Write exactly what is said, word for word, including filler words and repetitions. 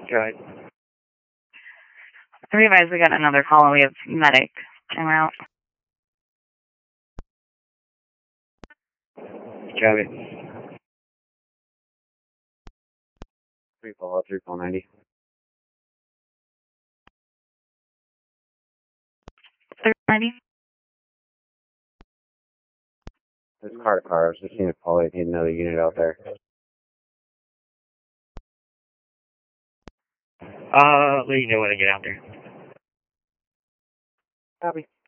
Good. I realize we got another call. We have medic en route. Copy. Three four three four ninety. three ninety. It's car to car. I was just seeing if Paulie need another unit out there. Uh, let you know when I get out there. Copy.